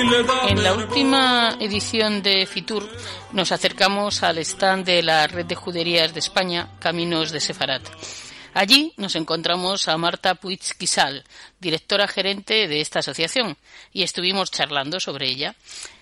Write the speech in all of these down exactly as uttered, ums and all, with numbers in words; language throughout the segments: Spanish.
En la última edición de Fitur nos acercamos al stand de la Red de Juderías de España, Caminos de Sefarat. Allí nos encontramos a Marta Puig Quisal, directora gerente de esta asociación, y estuvimos charlando sobre ella.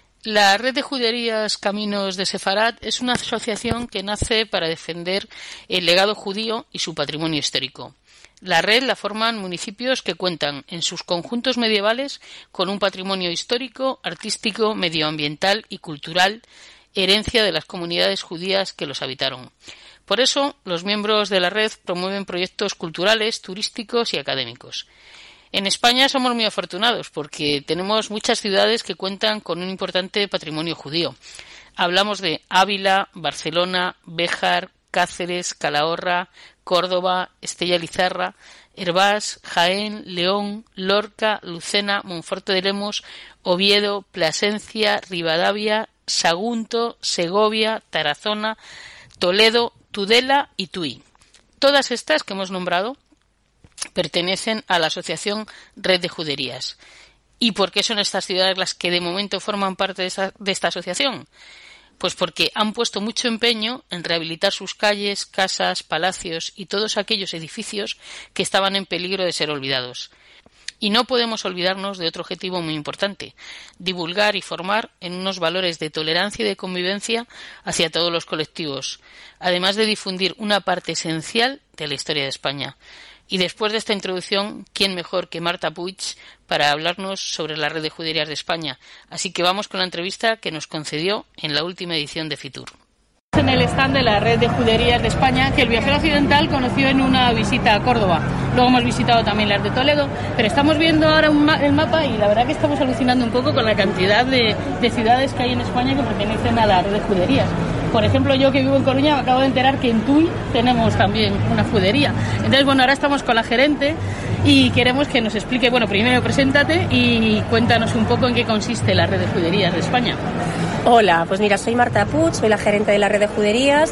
La Red de Juderías Caminos de Sefarat es una asociación que nace para defender el legado judío y su patrimonio histórico. La red la forman municipios que cuentan en sus conjuntos medievales con un patrimonio histórico, artístico, medioambiental y cultural, herencia de las comunidades judías que los habitaron. Por eso, los miembros de la red promueven proyectos culturales, turísticos y académicos. En España somos muy afortunados porque tenemos muchas ciudades que cuentan con un importante patrimonio judío. Hablamos de Ávila, Barcelona, Béjar, Cáceres, Calahorra, Córdoba, Estella Lizarra, Hervás, Jaén, León, Lorca, Lucena, Monforte de Lemos, Oviedo, Plasencia, Rivadavia, Sagunto, Segovia, Tarazona, Toledo, Tudela y Tui. Todas estas que hemos nombrado pertenecen a la asociación Red de Juderías. ¿Y por qué son estas ciudades las que de momento forman parte de esta, de esta asociación? Pues porque han puesto mucho empeño en rehabilitar sus calles, casas, palacios y todos aquellos edificios que estaban en peligro de ser olvidados. Y no podemos olvidarnos de otro objetivo muy importante: divulgar y formar en unos valores de tolerancia y de convivencia hacia todos los colectivos, además de difundir una parte esencial de la historia de España. Y después de esta introducción, ¿quién mejor que Marta Puig para hablarnos sobre la Red de Juderías de España? Así que vamos con la entrevista que nos concedió en la última edición de Fitur. En el stand de la Red de Juderías de España, que el viajero occidental conoció en una visita a Córdoba. Luego hemos visitado también las de Toledo, pero estamos viendo ahora un ma- el mapa y la verdad que estamos alucinando un poco con la cantidad de, de ciudades que hay en España que pertenecen a la Red de Juderías. Por ejemplo, yo que vivo en Coruña me acabo de enterar que en Tui tenemos también una judería. Entonces, bueno, ahora estamos con la gerente y queremos que nos explique, bueno, primero preséntate y cuéntanos un poco en qué consiste la Red de Juderías de España. Hola, pues mira, soy Marta Puig, soy la gerente de la Red de Juderías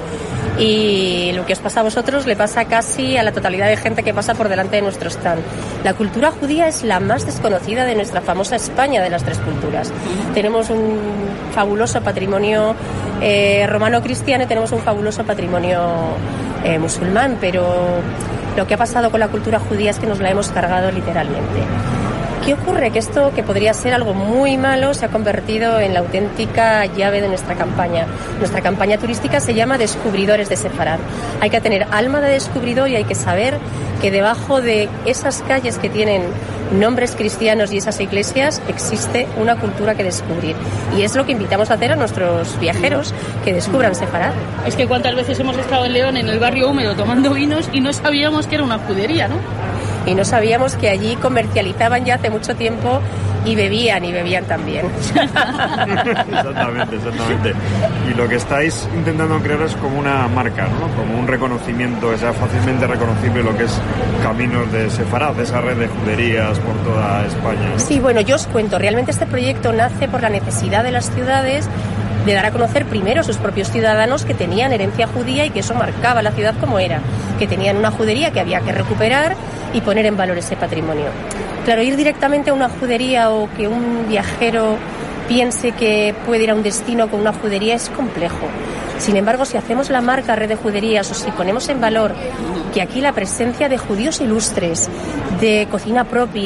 y lo que os pasa a vosotros le pasa casi a la totalidad de gente que pasa por delante de nuestro stand. La cultura judía es la más desconocida de nuestra famosa España de las tres culturas. Uh-huh. Tenemos un fabuloso patrimonio eh, romano-cristiano y tenemos un fabuloso patrimonio eh, musulmán, pero lo que ha pasado con la cultura judía es que nos la hemos cargado literalmente. ¿Qué ocurre? Que esto, que podría ser algo muy malo, se ha convertido en la auténtica llave de nuestra campaña. Nuestra campaña turística se llama Descubridores de Sefarat. Hay que tener alma de descubridor y hay que saber que debajo de esas calles que tienen nombres cristianos y esas iglesias existe una cultura que descubrir. Y es lo que invitamos a hacer a nuestros viajeros, que descubran Sefarat. Es que cuántas veces hemos estado en León, en el barrio húmedo, tomando vinos y no sabíamos que era una judería, ¿no? Y no sabíamos que allí comercializaban ya hace mucho tiempo y bebían, y bebían también. Exactamente, exactamente. Y lo que estáis intentando crear es como una marca, ¿no? Como un reconocimiento que sea fácilmente reconocible lo que es Caminos de Sefarat, esa red de juderías por toda España, ¿no? Sí, bueno, yo os cuento, realmente este proyecto nace por la necesidad de las ciudades de dar a conocer primero a sus propios ciudadanos que tenían herencia judía y que eso marcaba la ciudad como era, que tenían una judería que había que recuperar y poner en valor ese patrimonio. Claro, ir directamente a una judería o que un viajero piense que puede ir a un destino con una judería es complejo. Sin embargo, si hacemos la marca Red de Juderías o si ponemos en valor que aquí la presencia de judíos ilustres, de cocina propia,